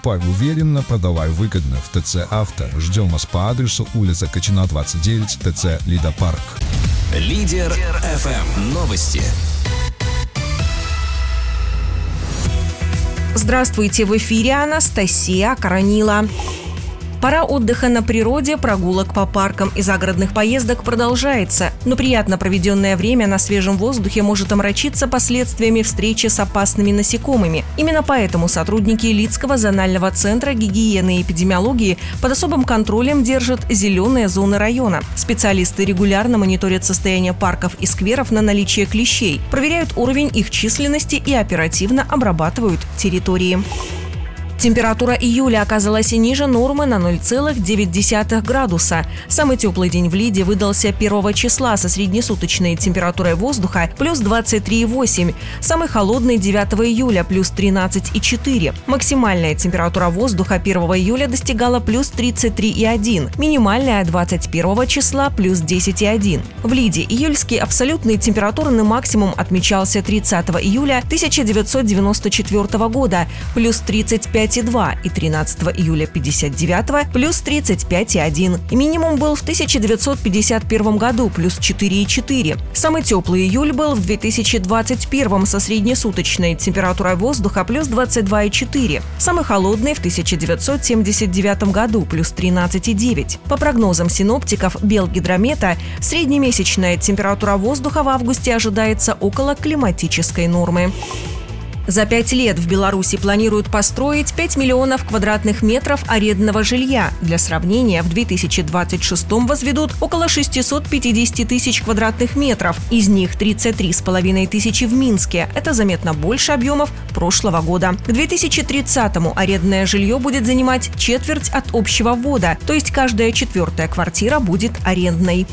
Покупай уверенно, продавай выгодно в ТЦ «Авто». Ждем вас по адресу улица Кочина, 29, ТЦ «Лидопарк». Лидер FM. Новости. Здравствуйте, в эфире Анастасия Коронила. Пора отдыха на природе, прогулок по паркам и загородных поездок продолжается, но приятно проведенное время на свежем воздухе может омрачиться последствиями встречи с опасными насекомыми. Именно поэтому сотрудники Лидского зонального центра гигиены и эпидемиологии под особым контролем держат зеленые зоны района. Специалисты регулярно мониторят состояние парков и скверов на наличие клещей, проверяют уровень их численности и оперативно обрабатывают территории. Температура июля оказалась ниже нормы на 0,9 градуса. Самый теплый день в Лиде выдался 1 числа со среднесуточной температурой воздуха плюс 23,8. Самый холодный 9 июля плюс 13,4. Максимальная температура воздуха 1 июля достигала плюс 33,1. Минимальная 21 числа плюс 10,1. В Лиде июльский абсолютный температурный максимум отмечался 30 июля 1994 года плюс 35,2 и 13 июля 59 плюс 35,1. Минимум был в 1951 году плюс 4,4. Самый теплый июль был в 2021 со среднесуточной температурой воздуха плюс 22,4. Самый холодный в 1979 году плюс 13,9. По прогнозам синоптиков Белгидромета, среднемесячная температура воздуха в августе ожидается около климатической нормы. За 5 лет в Беларуси планируют построить 5 миллионов квадратных метров арендного жилья. Для сравнения, в 2026 возведут около 650 тысяч квадратных метров. Из них 33,5 тысячи в Минске. Это заметно больше объемов прошлого года. К 2030-му арендное жилье будет занимать четверть от общего ввода, то есть каждая 4-я квартира будет арендной.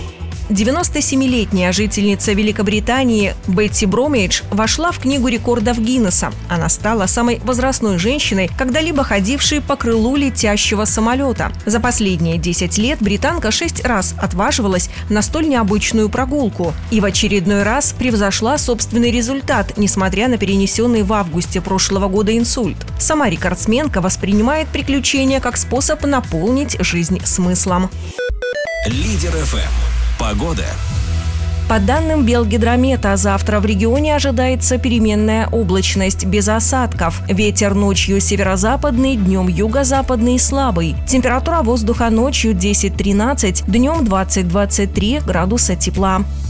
97-летняя жительница Великобритании Бетти Бромейдж вошла в Книгу рекордов Гиннесса. Она стала самой возрастной женщиной, когда-либо ходившей по крылу летящего самолета. За последние 10 лет британка 6 раз отваживалась на столь необычную прогулку и в очередной раз превзошла собственный результат, несмотря на перенесенный в августе прошлого года инсульт. Сама рекордсменка воспринимает приключения как способ наполнить жизнь смыслом. Лидер FM. Погода. По данным Белгидромета, завтра в регионе ожидается переменная облачность без осадков. Ветер ночью северо-западный, днем юго-западный слабый. Температура воздуха ночью 10-13, днем 20-23 градуса тепла.